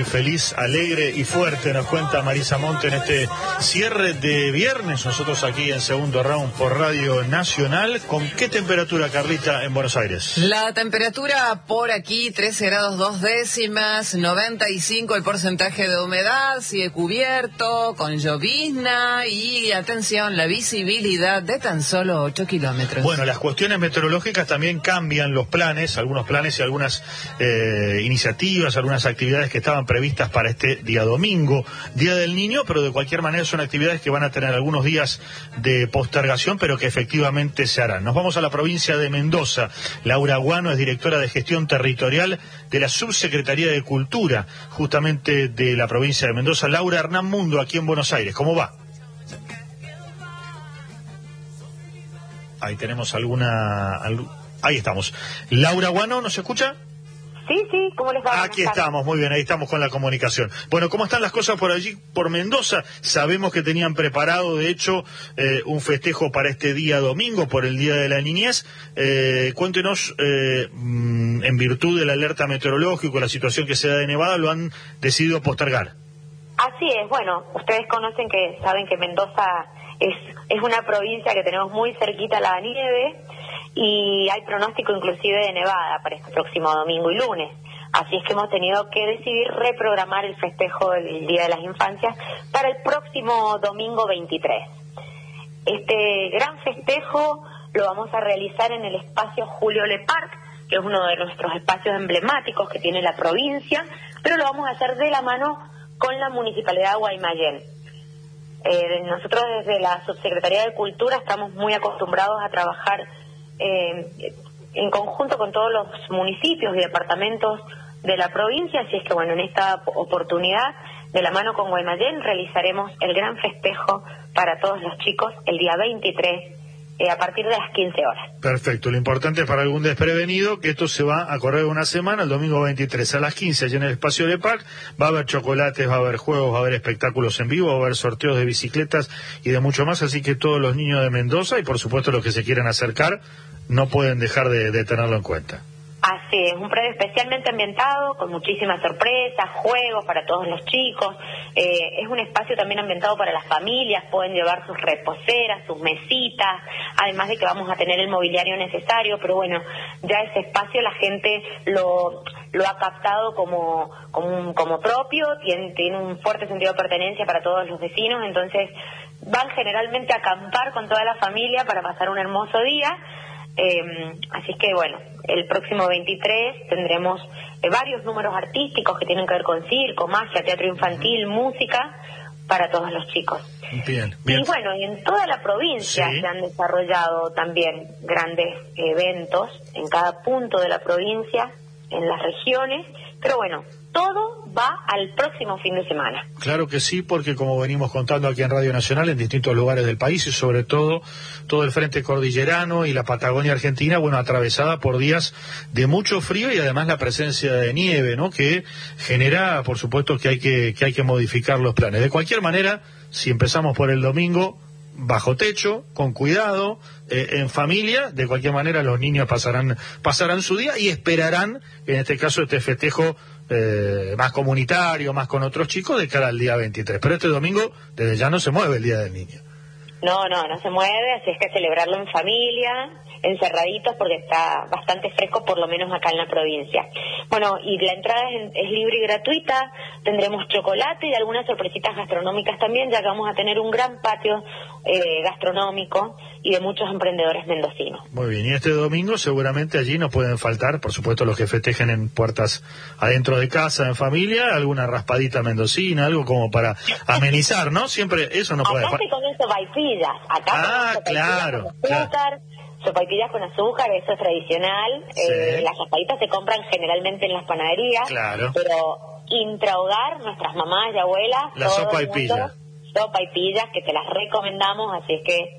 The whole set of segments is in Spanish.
feliz, alegre y fuerte, nos cuenta Marisa Monte en este cierre de viernes. Nosotros aquí en Segundo Round por Radio Nacional. ¿Con qué temperatura, Carlita, en Buenos Aires? La temperatura por aquí, 13 grados 2 décimas, 95 el porcentaje de humedad, sigue cubierto, con llovizna y, atención, la visibilidad de tan solo 8 kilómetros. Bueno, las cuestiones meteorológicas también cambian los planes, algunos planes y algunas iniciativas, algunas actividades que estaban previstas para este día domingo, Día del Niño, pero de cualquier manera son actividades que van a tener algunos días de postergación, pero que efectivamente se harán. Nos vamos a la provincia de Mendoza. Laura Guano es directora de Gestión Territorial de la Subsecretaría de Cultura, justamente de la provincia de Mendoza. Laura, Hernán Mundo, aquí en Buenos Aires. ¿Cómo va? Ahí tenemos ahí estamos. Laura Guano, ¿nos escucha? Sí, ¿cómo les va? Aquí estamos, muy bien, ahí estamos con la comunicación. Bueno, ¿cómo están las cosas por allí, por Mendoza? Sabemos que tenían preparado, de hecho, un festejo para este día domingo, por el Día de la Niñez. Cuéntenos, en virtud de la alerta meteorológica, la situación que se da de nevada, lo han decidido postergar. Así es, bueno, ustedes saben que Mendoza es una provincia que tenemos muy cerquita a la nieve, y hay pronóstico inclusive de nevada para este próximo domingo y lunes. Así es que hemos tenido que decidir reprogramar el festejo del Día de las Infancias para el próximo domingo 23. Este gran festejo lo vamos a realizar en el espacio Julio Le Parc, que es uno de nuestros espacios emblemáticos que tiene la provincia, pero lo vamos a hacer de la mano con la Municipalidad de Guaymallén. Nosotros desde la Subsecretaría de Cultura estamos muy acostumbrados a trabajar en conjunto con todos los municipios y departamentos de la provincia, así es que bueno, en esta oportunidad, de la mano con Guaymallén, realizaremos el gran festejo para todos los chicos el día 23 a partir de las 15 horas. Perfecto, lo importante es para algún desprevenido que esto se va a correr una semana, el domingo 23 a las 15 allá en el espacio de parque. Va a haber chocolates, va a haber juegos, va a haber espectáculos en vivo, va a haber sorteos de bicicletas y de mucho más, así que todos los niños de Mendoza y por supuesto los que se quieran acercar no pueden dejar de tenerlo en cuenta. Así es, un predio especialmente ambientado, con muchísimas sorpresas, juegos para todos los chicos. Es un espacio también ambientado para las familias, pueden llevar sus reposeras, sus mesitas, además de que vamos a tener el mobiliario necesario, pero bueno, ya ese espacio la gente lo ha captado como propio, tiene un fuerte sentido de pertenencia para todos los vecinos, entonces van generalmente a acampar con toda la familia para pasar un hermoso día. Así es que bueno, el próximo 23 tendremos varios números artísticos que tienen que ver con circo, magia, teatro infantil, música para todos los chicos. Bien. Y bueno, y en toda la provincia se han desarrollado también grandes eventos en cada punto de la provincia, en las regiones, pero bueno, todo va al próximo fin de semana. Claro que sí, porque como venimos contando aquí en Radio Nacional, en distintos lugares del país y sobre todo el frente cordillerano y la Patagonia Argentina, bueno, atravesada por días de mucho frío y además la presencia de nieve, ¿no? Que genera, por supuesto, que hay que modificar los planes. De cualquier manera, si empezamos por el domingo, bajo techo, con cuidado, en familia, de cualquier manera los niños pasarán su día y esperarán, en este caso, este festejo más comunitario, más con otros chicos, de cara al día 23. Pero este domingo, desde ya no se mueve el Día del Niño. No se mueve, así es que celebrarlo en familia, encerraditos, porque está bastante fresco, por lo menos acá en la provincia. Bueno, y la entrada es libre y gratuita, tendremos chocolate y algunas sorpresitas gastronómicas también, ya que vamos a tener un gran patio gastronómico y de muchos emprendedores mendocinos. Muy bien, y este domingo seguramente allí no pueden faltar, por supuesto, los que festejen en puertas adentro de casa, en familia, alguna raspadita mendocina, algo como para amenizar, ¿no? Siempre eso no puede faltar. Acá se comen sopaipillas, claro. Con azúcar, sopaipillas con azúcar, eso es tradicional. Sí. Las sopaipillas se compran generalmente en las panaderías, claro, pero intrahogar, nuestras mamás y abuelas, la sopaipilla. Sopaipillas que te las recomendamos, así es que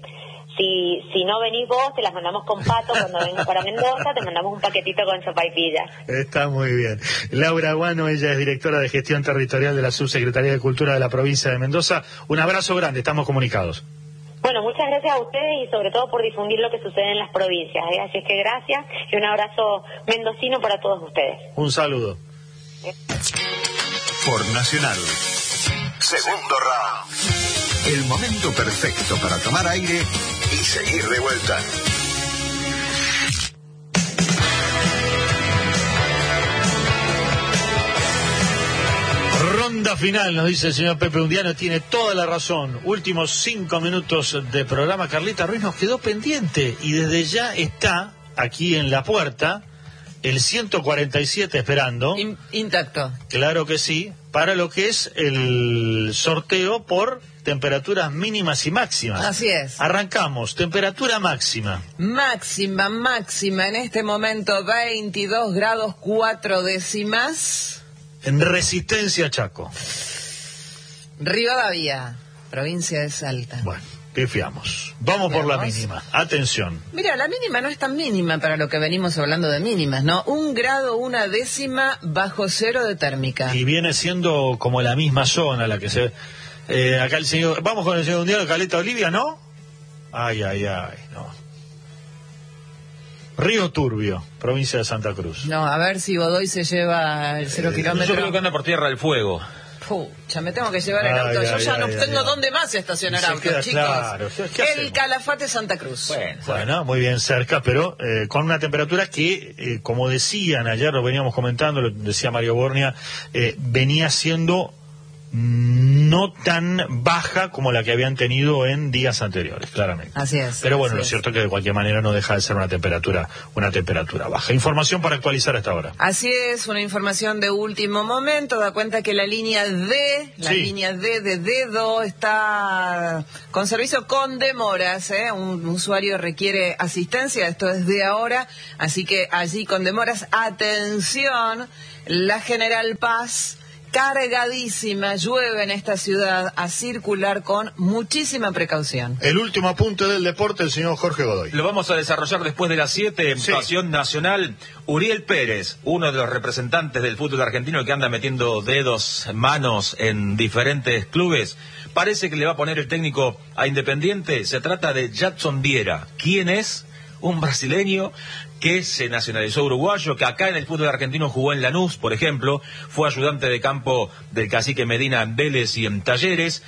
si no venís vos, te las mandamos con Pato cuando vengas para Mendoza, te mandamos un paquetito con sopaipillas. Está muy bien. Laura Guano, ella es directora de Gestión Territorial de la Subsecretaría de Cultura de la provincia de Mendoza. Un abrazo grande, estamos comunicados. Bueno, muchas gracias a ustedes y sobre todo por difundir lo que sucede en las provincias, ¿eh? Así es que gracias y un abrazo mendocino para todos ustedes. Un saludo. por Nacional. Segundo round. El momento perfecto para tomar aire y seguir de vuelta. Ronda final, nos dice el señor Pepe Undiano, tiene toda la razón. Últimos 5 minutos de programa. Carlita Ruiz nos quedó pendiente y desde ya está aquí en la puerta el 147 esperando. Intacto. Claro que sí, para lo que es el sorteo por temperaturas mínimas y máximas. Así es. Arrancamos, temperatura máxima. Máxima en este momento 22 grados 4 décimas. En Resistencia, Chaco. Rivadavia, provincia de Salta. Bueno, pifiamos. Vamos por la mínima. Atención. Mira, la mínima no es tan mínima para lo que venimos hablando de mínimas, ¿no? 1 grado 1 décima bajo cero de térmica. Y viene siendo como la misma zona la que se... acá el señor... Vamos con el señor Undiano, Caleta Olivia, ¿no? Ay, no. Río Turbio, provincia de Santa Cruz. No, a ver si Godoy se lleva el 0 kilómetro. Yo creo que anda por Tierra del Fuego. Ya me tengo que llevar el auto. Yo ya no tengo dónde más estacionar autos, chicos. Claro. El Calafate Santa Cruz. Bueno, muy bien cerca, pero con una temperatura que, como decían ayer, lo veníamos comentando, lo decía Mario Bornia, venía siendo no tan baja como la que habían tenido en días anteriores, claramente. Así es. Pero bueno, lo cierto es que de cualquier manera no deja de ser una temperatura baja. Información para actualizar hasta ahora. Así es, una información de último momento, da cuenta que la línea D, línea D de dedo, está con servicio con demoras, un usuario requiere asistencia, esto es de ahora, así que allí con demoras, atención, la General Paz, cargadísima, llueve en esta ciudad, a circular con muchísima precaución. El último apunte del deporte, el señor Jorge Godoy. Lo vamos a desarrollar después de las 7 en Pasión Nacional. Uriel Pérez, uno de los representantes del fútbol argentino que anda metiendo dedos, manos en diferentes clubes, parece que le va a poner el técnico a Independiente. Se trata de Jadson Viera. ¿Quién es? Un brasileño que se nacionalizó uruguayo, que acá en el fútbol argentino jugó en Lanús, por ejemplo, fue ayudante de campo del cacique Medina en Vélez y en Talleres,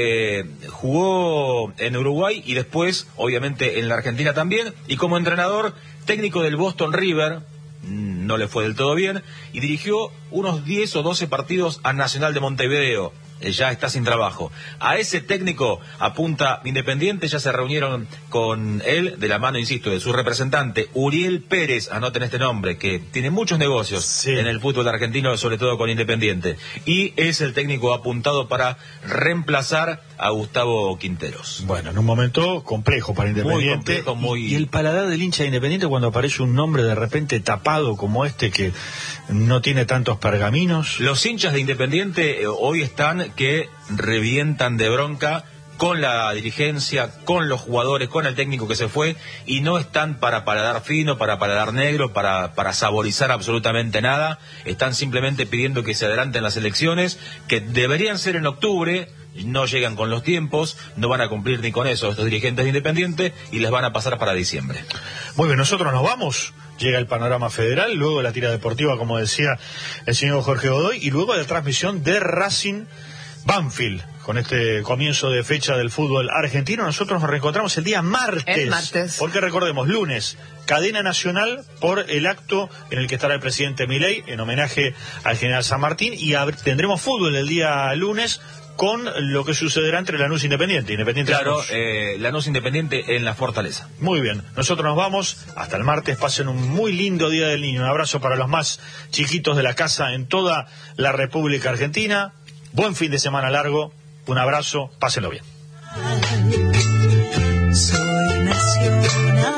jugó en Uruguay y después, obviamente, en la Argentina también, y como entrenador técnico del Boston River, no le fue del todo bien, y dirigió unos 10 o 12 partidos a Nacional de Montevideo. Ya está sin trabajo. A ese técnico apunta Independiente, ya se reunieron con él, de la mano, insisto, de su representante, Uriel Pérez, anoten este nombre, que tiene muchos negocios en el fútbol argentino, sobre todo con Independiente, y es el técnico apuntado para reemplazar a Gustavo Quinteros. Bueno, en un momento complejo para Independiente. Muy complejo, y el paladar del hincha de Independiente cuando aparece un nombre de repente tapado como este que no tiene tantos pergaminos. Los hinchas de Independiente hoy están que revientan de bronca con la dirigencia, con los jugadores, con el técnico que se fue, y no están para paladar fino, para paladar negro, para saborizar absolutamente nada. Están simplemente pidiendo que se adelanten las elecciones, que deberían ser en octubre. No llegan con los tiempos, no van a cumplir ni con eso estos dirigentes de Independiente, y les van a pasar para diciembre. Muy bien, nosotros nos vamos. Llega el panorama federal, luego la tira deportiva, como decía el señor Jorge Godoy, y luego la transmisión de Racing Banfield. Con este comienzo de fecha del fútbol argentino, nosotros nos reencontramos el día martes. El martes. Porque recordemos, lunes, cadena nacional por el acto en el que estará el presidente Milei en homenaje al general San Martín, y tendremos fútbol el día lunes con lo que sucederá entre Lanús e Independiente. Claro, Lanús Independiente en la Fortaleza. Muy bien, nosotros nos vamos hasta el martes. Pasen un muy lindo Día del Niño. Un abrazo para los más chiquitos de la casa en toda la República Argentina. Buen fin de semana largo. Un abrazo, pásenlo bien. Soy nacional.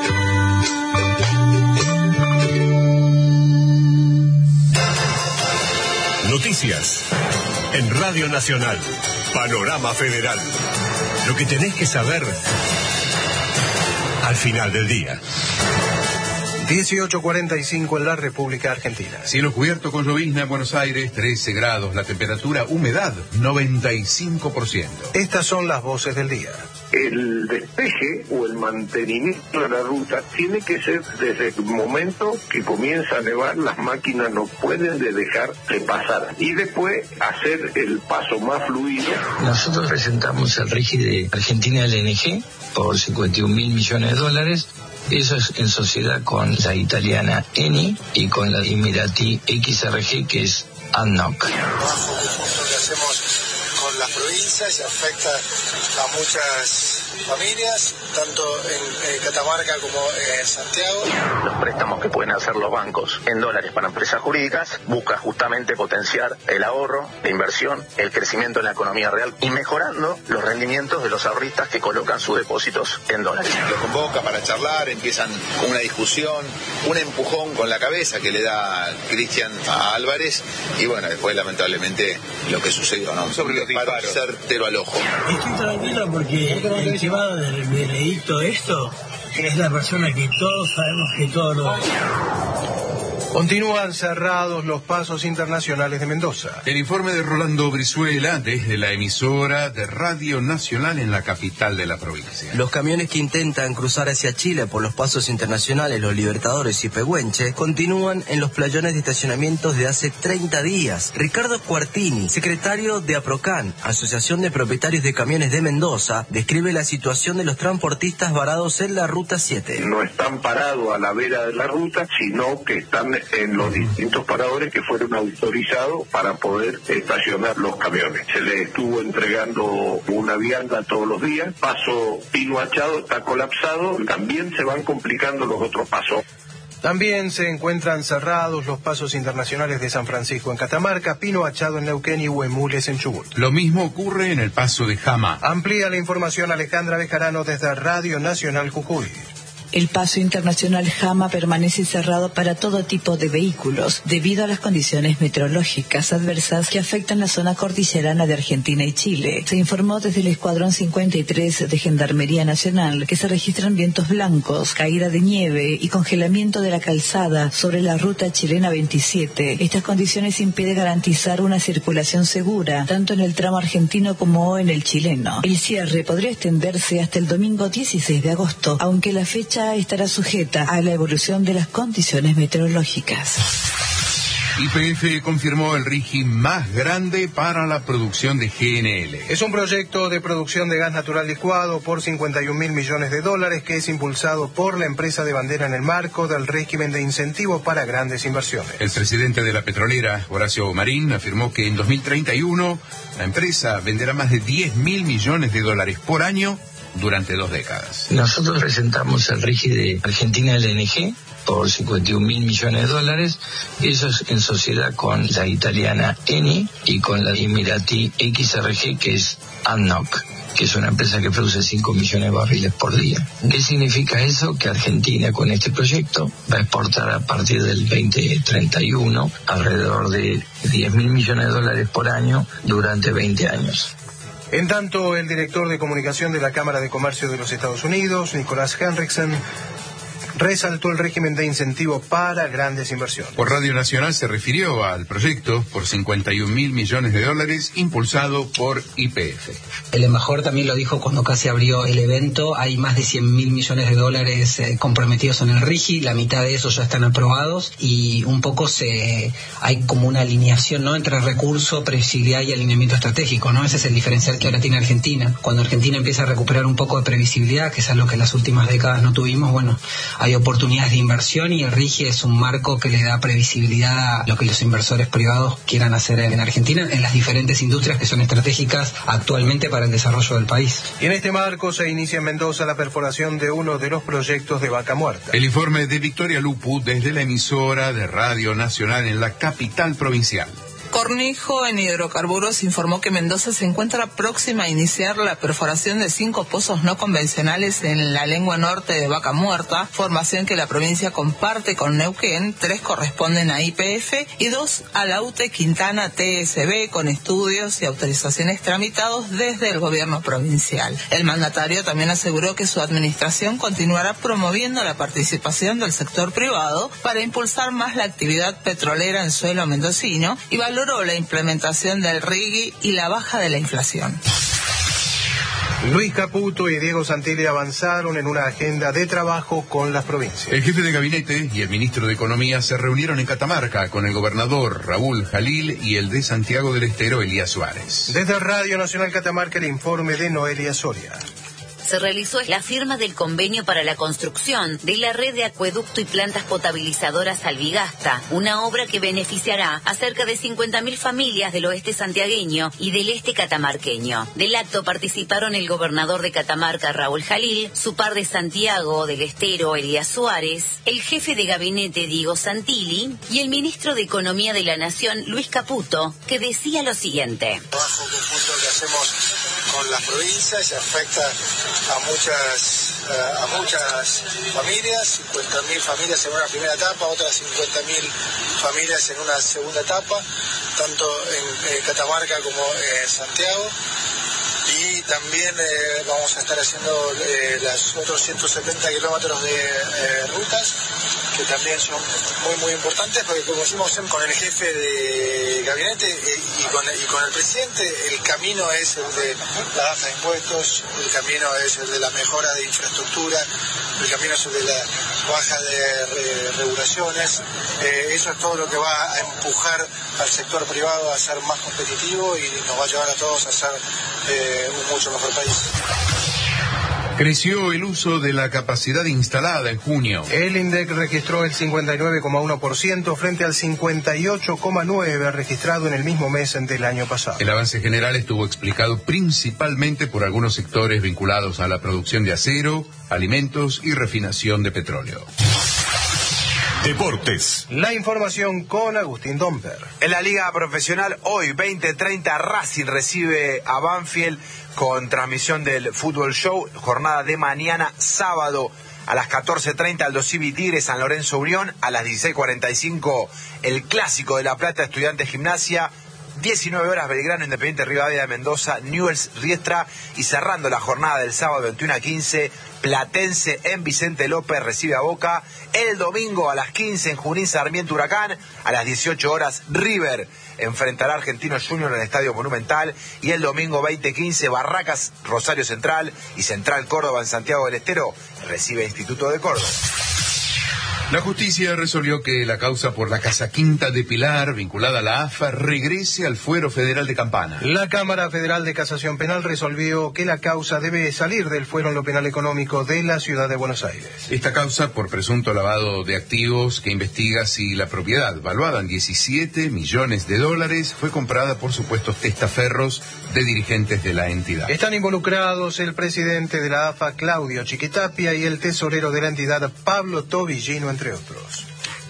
Noticias en Radio Nacional. Panorama Federal. Lo que tenés que saber al final del día. 18:45 en la República Argentina. Cielo cubierto con llovizna en Buenos Aires, 13 grados. La temperatura, humedad, 95%. Estas son las voces del día. El despeje o el mantenimiento de la ruta tiene que ser desde el momento que comienza a nevar. Las máquinas no pueden dejar de pasar y después hacer el paso más fluido. Nosotros presentamos el RIGI de Argentina LNG por 51.000 millones de dólares. Eso es en sociedad con la italiana Eni y con la emiratí XRG, que es ADNOC. Trabajo conjunto que hacemos con las provincias y afecta a muchas familias, tanto en Catamarca como en Santiago. Los préstamos que pueden hacer los bancos en dólares para empresas jurídicas busca justamente potenciar el ahorro, la inversión, el crecimiento en la economía real y mejorando los rendimientos de los ahorristas que colocan sus depósitos en dólares. Lo convoca para charlar, empiezan con una discusión, un empujón con la cabeza que le da Cristian a Álvarez y bueno, después lamentablemente lo que sucedió, ¿no? Sobre los disparos. Certero al ojo. Estoy tranquilo porque el llevado del veredicto esto es la persona que todos sabemos que todo lo hace. Continúan cerrados los pasos internacionales de Mendoza. El informe de Rolando Brizuela desde la emisora de Radio Nacional en la capital de la provincia. Los camiones que intentan cruzar hacia Chile por los pasos internacionales Los Libertadores y Pehuenche continúan en los playones de estacionamientos de hace 30 días. Ricardo Cuartini, secretario de APROCAN, Asociación de Propietarios de Camiones de Mendoza, describe la situación de los transportistas varados en la Ruta 7. No están parados a la vera de la ruta, sino que están en los distintos paradores que fueron autorizados para poder estacionar los camiones. Se les estuvo entregando una vianda todos los días. Paso Pino Achado está colapsado. También se van complicando los otros pasos. También se encuentran cerrados los pasos internacionales de San Francisco en Catamarca, Pino Achado en Neuquén y Huemules en Chubut. Lo mismo ocurre en el paso de Jama. Amplía la información Alejandra Bejarano desde Radio Nacional Jujuy. El paso internacional Jama permanece cerrado para todo tipo de vehículos debido a las condiciones meteorológicas adversas que afectan la zona cordillerana de Argentina y Chile. Se informó desde el Escuadrón 53 de Gendarmería Nacional que se registran vientos blancos, caída de nieve y congelamiento de la calzada sobre la ruta chilena 27. Estas condiciones impiden garantizar una circulación segura, tanto en el tramo argentino como en el chileno. El cierre podría extenderse hasta el domingo 16 de agosto, aunque la fecha estará sujeta a la evolución de las condiciones meteorológicas. YPF confirmó el RIGI más grande para la producción de GNL. Es un proyecto de producción de gas natural licuado por 51.000 millones de dólares que es impulsado por la empresa de bandera en el marco del régimen de incentivos para grandes inversiones. El presidente de la petrolera, Horacio Marín, afirmó que en 2031 la empresa venderá más de 10.000 millones de dólares por año durante 2 décadas. Nosotros presentamos el RIGI de Argentina LNG por 51.000 millones de dólares. Eso es en sociedad con la italiana Eni y con la emiratí XRG, que es ADNOC, que es una empresa que produce 5 millones de barriles por día. ¿Qué significa eso? Que Argentina con este proyecto va a exportar a partir del 2031 alrededor de 10.000 millones de dólares por año durante 20 años. En tanto, el director de comunicación de la Cámara de Comercio de los Estados Unidos, Nicolás Henriksen, resaltó el régimen de incentivo para grandes inversiones. Por Radio Nacional se refirió al proyecto por 51.000 millones de dólares impulsado por YPF. El embajador también lo dijo cuando casi abrió el evento. Hay más de 100.000 millones de dólares comprometidos en el RIGI, la mitad de esos ya están aprobados y un poco hay como una alineación, ¿no?, entre recurso, previsibilidad y alineamiento estratégico, ¿no? Ese es el diferencial que ahora tiene Argentina. Cuando Argentina empieza a recuperar un poco de previsibilidad, que es algo que en las últimas décadas no tuvimos, bueno, hay oportunidades de inversión y el RIGI es un marco que le da previsibilidad a lo que los inversores privados quieran hacer en Argentina, en las diferentes industrias que son estratégicas actualmente para el desarrollo del país. Y en este marco se inicia en Mendoza la perforación de uno de los proyectos de Vaca Muerta. El informe de Victoria Lupu desde la emisora de Radio Nacional en la capital provincial. Cornejo en Hidrocarburos informó que Mendoza se encuentra próxima a iniciar la perforación de 5 pozos no convencionales en la lengua norte de Vaca Muerta, formación que la provincia comparte con Neuquén. 3 corresponden a YPF y 2 a la UTE Quintana TSB, con estudios y autorizaciones tramitados desde el gobierno provincial. El mandatario también aseguró que su administración continuará promoviendo la participación del sector privado para impulsar más la actividad petrolera en suelo mendocino y valoró la implementación del RIGI y la baja de la inflación. Luis Caputo y Diego Santilli avanzaron en una agenda de trabajo con las provincias. El jefe de gabinete y el ministro de Economía se reunieron en Catamarca con el gobernador Raúl Jalil y el de Santiago del Estero, Elías Suárez. Desde Radio Nacional Catamarca, el informe de Noelia Soria. Se realizó la firma del convenio para la construcción de la red de acueducto y plantas potabilizadoras Albigasta, una obra que beneficiará a cerca de 50.000 familias del oeste santiagueño y del este catamarqueño. Del acto participaron el gobernador de Catamarca, Raúl Jalil, su par de Santiago del Estero, Elías Suárez, el jefe de gabinete, Diego Santilli, y el ministro de Economía de la Nación, Luis Caputo, que decía lo siguiente. El trabajo conjunto que hacemos con las provincias afecta a muchas familias, 50.000 familias en una primera etapa, otras 50.000 familias en una segunda etapa, tanto en Catamarca como en Santiago. Y también vamos a estar haciendo los otros 170 kilómetros de rutas, que también son muy importantes, porque como decimos con el jefe de gabinete y con el presidente, el camino es el de la baja de impuestos, el camino es el de la mejora de infraestructura, el camino es el de la baja de regulaciones. Eso es todo lo que va a empujar al sector privado a ser más competitivo y nos va a llevar a todos a ser un mucho mejor país. Creció el uso de la capacidad instalada en junio. El INDEC registró el 59,1% frente al 58,9% registrado en el mismo mes del año pasado. El avance general estuvo explicado principalmente por algunos sectores vinculados a la producción de acero, alimentos y refinación de petróleo. Deportes. La información con Agustín Domper. En la Liga Profesional, hoy 20:30 Racing recibe a Banfield con transmisión del Fútbol Show. Jornada de mañana, sábado, a las 14:30 Aldo Civi Tigre, San Lorenzo Unión. A las 16:45 el Clásico de La Plata, Estudiantes Gimnasia. 19 horas Belgrano, Independiente Rivadavia de Mendoza, Newell's Riestra. Y cerrando la jornada del sábado 21:15, Platense en Vicente López recibe a Boca. El domingo a las 15 en Junín Sarmiento Huracán. A las 18 horas River enfrentará a Argentinos Juniors en el Estadio Monumental. Y el domingo 20:15 Barracas Rosario Central y Central Córdoba en Santiago del Estero recibe a Instituto de Córdoba. La justicia resolvió que la causa por la Casa Quinta de Pilar, vinculada a la AFA, regrese al fuero federal de Campana. La Cámara Federal de Casación Penal resolvió que la causa debe salir del fuero en lo penal económico de la ciudad de Buenos Aires. Esta causa por presunto lavado de activos que investiga si la propiedad, valuada en $17 millones, fue comprada por supuestos testaferros de dirigentes de la entidad. Están involucrados el presidente de la AFA, Claudio Chiquitapia, y el tesorero de la entidad, Pablo Tobillino, entre otros.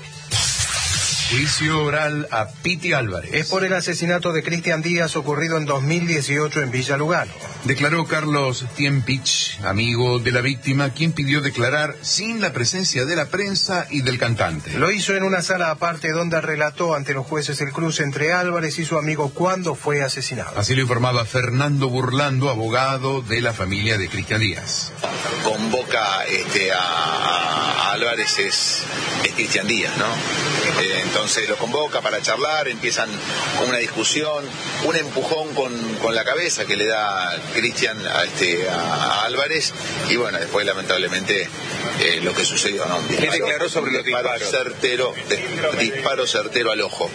Juicio oral a Piti Álvarez. Es por el asesinato de Cristian Díaz ocurrido en 2018 en Villa Lugano. Declaró Carlos Tiempich, amigo de la víctima, quien pidió declarar sin la presencia de la prensa y del cantante. Lo hizo en una sala aparte donde relató ante los jueces el cruce entre Álvarez y su amigo cuando fue asesinado. Así lo informaba Fernando Burlando, abogado de la familia de Cristian Díaz. Convoca a Álvarez es Cristian Díaz, ¿no? Entonces lo convoca para charlar, empiezan con una discusión, un empujón con la cabeza que le da Cristian a Álvarez, y bueno, después lamentablemente lo que sucedió, ¿no? ¿Qué declaró sobre los disparos? Disparo certero al ojo.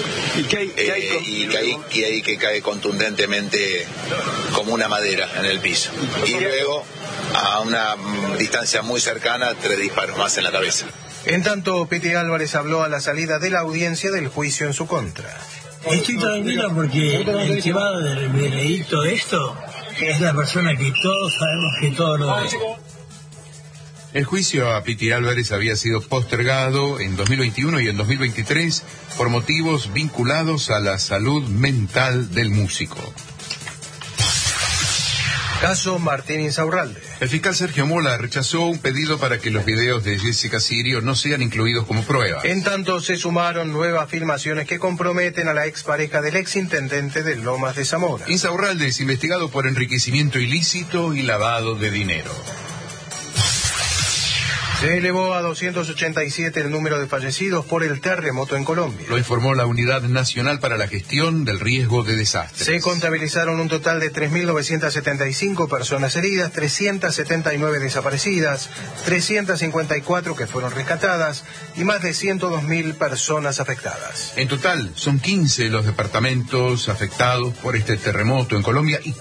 Y ahí que cae contundentemente como una madera en el piso. Y luego, a una distancia muy cercana, 3 disparos más en la cabeza. En tanto, Piti Álvarez habló a la salida de la audiencia del juicio en su contra. Estoy tranquilo porque el que va de delito esto es la persona que todos sabemos que todo lo es. El juicio a Piti Álvarez había sido postergado en 2021 y en 2023 por motivos vinculados a la salud mental del músico. Caso Martín Insaurralde. El fiscal Sergio Mola rechazó un pedido para que los videos de Jessica Sirio no sean incluidos como prueba. En tanto, se sumaron nuevas filmaciones que comprometen a la expareja del exintendente de Lomas de Zamora. Insaurralde es investigado por enriquecimiento ilícito y lavado de dinero. Se elevó a 287 el número de fallecidos por el terremoto en Colombia. Lo informó la Unidad Nacional para la Gestión del Riesgo de Desastres. Se contabilizaron un total de 3.975 personas heridas, 379 desaparecidas, 354 que fueron rescatadas y más de 102.000 personas afectadas. En total, son 15 los departamentos afectados por este terremoto en Colombia y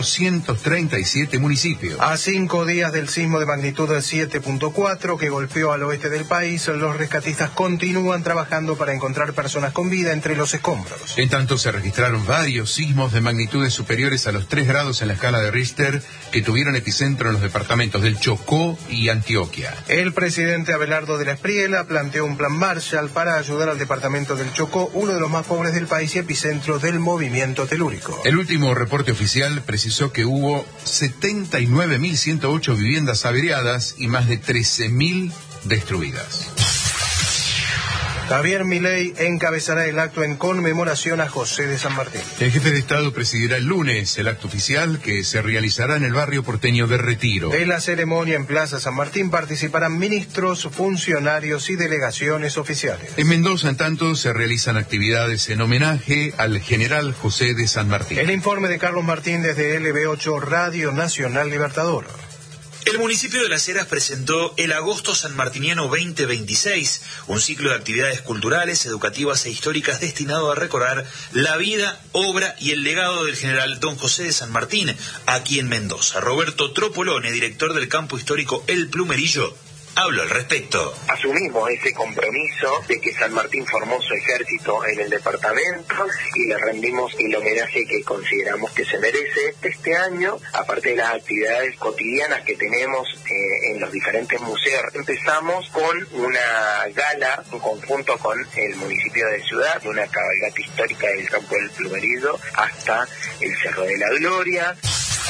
437 municipios. A 5 días del sismo de magnitud de 7.4 que golpeó al oeste del país, los rescatistas continúan trabajando para encontrar personas con vida entre los escombros. En tanto, se registraron varios sismos de magnitudes superiores a los 3 grados en la escala de Richter que tuvieron epicentro en los departamentos del Chocó y Antioquia. El presidente Abelardo de la Espriella planteó un plan Marshall para ayudar al departamento del Chocó, uno de los más pobres del país y epicentro del movimiento telúrico. El último reporte oficial precisó que hubo 79.108 viviendas averiadas y más de 13.000 destruidas. Javier Milei encabezará el acto en conmemoración a José de San Martín. El jefe de Estado presidirá el lunes el acto oficial que se realizará en el barrio porteño de Retiro. De la ceremonia en Plaza San Martín participarán ministros, funcionarios y delegaciones oficiales. En Mendoza, en tanto, se realizan actividades en homenaje al general José de San Martín. El informe de Carlos Martín desde LB8 Radio Nacional Libertador. El municipio de Las Heras presentó el Agosto Sanmartiniano 2026, un ciclo de actividades culturales, educativas e históricas destinado a recordar la vida, obra y el legado del general don José de San Martín, aquí en Mendoza. Roberto Tropolone, director del campo histórico El Plumerillo, habló al respecto. Asumimos ese compromiso de que San Martín formó su ejército en el departamento y le rendimos el homenaje que consideramos que se merece. Este año, aparte de las actividades cotidianas que tenemos en los diferentes museos, empezamos con una gala en conjunto con el municipio de Ciudad, una cabalgata histórica del campo del Plumerillo hasta el Cerro de la Gloria.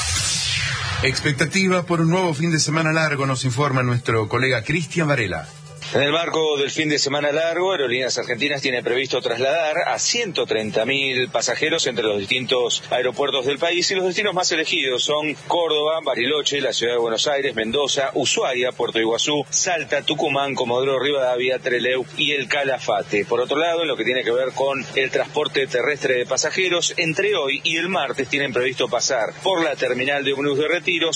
Expectativa por un nuevo fin de semana largo, nos informa nuestro colega Cristian Varela. En el marco del fin de semana largo, Aerolíneas Argentinas tiene previsto trasladar a 130.000 pasajeros entre los distintos aeropuertos del país y los destinos más elegidos son Córdoba, Bariloche, la Ciudad de Buenos Aires, Mendoza, Ushuaia, Puerto Iguazú, Salta, Tucumán, Comodoro Rivadavia, Trelew y el Calafate. Por otro lado, en lo que tiene que ver con el transporte terrestre de pasajeros, entre hoy y el martes tienen previsto pasar por la terminal de ómnibus de Retiro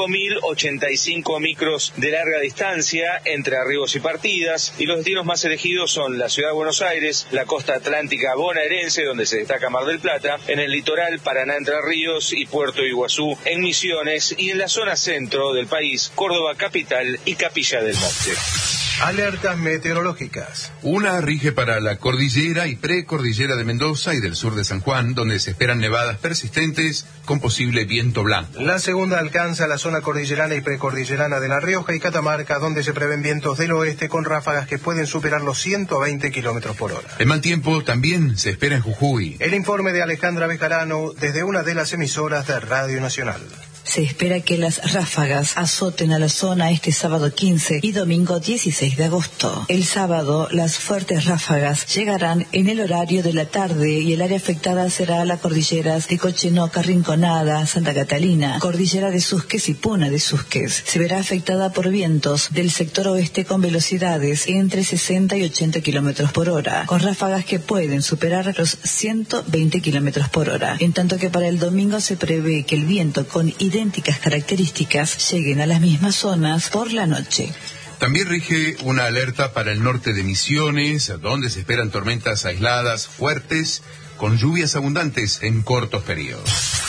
5.085 micros de larga distancia entre arribos y partidas, y los destinos más elegidos son la Ciudad de Buenos Aires, la costa atlántica bonaerense, donde se destaca Mar del Plata, en el litoral Paraná Entre Ríos y Puerto Iguazú en Misiones, y en la zona centro del país, Córdoba capital y Capilla del Monte. Alertas meteorológicas. Una rige para la cordillera y precordillera de Mendoza y del sur de San Juan, donde se esperan nevadas persistentes con posible viento blanco. La segunda alcanza la zona cordillerana y precordillerana de La Rioja y Catamarca, donde se prevén vientos del oeste con ráfagas que pueden superar los 120 kilómetros por hora. El mal tiempo también se espera en Jujuy. El informe de Alejandra Bejarano desde una de las emisoras de Radio Nacional. Se espera que las ráfagas azoten a la zona este sábado 15 y domingo 16 de agosto. El sábado, las fuertes ráfagas llegarán en el horario de la tarde y el área afectada será la cordillera de Cochenoca, Rinconada, Santa Catalina, cordillera de Susques y Puna de Susques. Se verá afectada por vientos del sector oeste con velocidades entre 60 y 80 kilómetros por hora, con ráfagas que pueden superar los 120 kilómetros por hora. En tanto que para el domingo se prevé que el viento con idénticas características lleguen a las mismas zonas por la noche. También rige una alerta para el norte de Misiones, donde se esperan tormentas aisladas fuertes con lluvias abundantes en cortos periodos.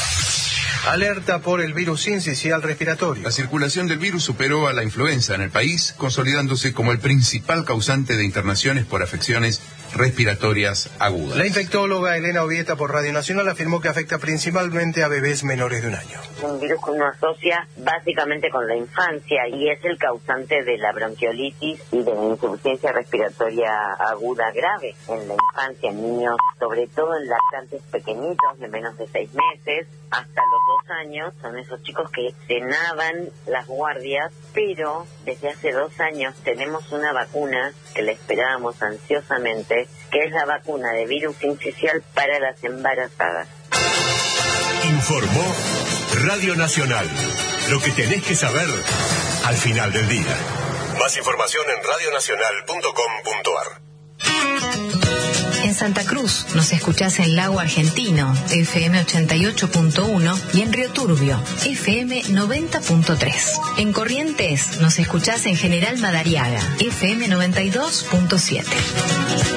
Alerta por el virus sincicial respiratorio. La circulación del virus superó a la influenza en el país, consolidándose como el principal causante de internaciones por afecciones respiratorias agudas. La infectóloga Elena Ovieta por Radio Nacional afirmó que afecta principalmente a bebés menores de 1 año. Un virus que uno asocia básicamente con la infancia y es el causante de la bronquiolitis y de la insuficiencia respiratoria aguda grave en la infancia, en niños, sobre todo en lactantes pequeñitos de menos de 6 meses, hasta los 2 años. Son esos chicos que cenaban las guardias, pero desde hace 2 años tenemos una vacuna que la esperábamos ansiosamente, que es la vacuna de virus sincicial para las embarazadas. Informó Radio Nacional. Lo que tenés que saber al final del día. Más información en radionacional.com.ar. En Santa Cruz nos escuchás en Lago Argentino, FM 88.1, y en Río Turbio, FM 90.3. En Corrientes nos escuchás en General Madariaga, FM 92.7.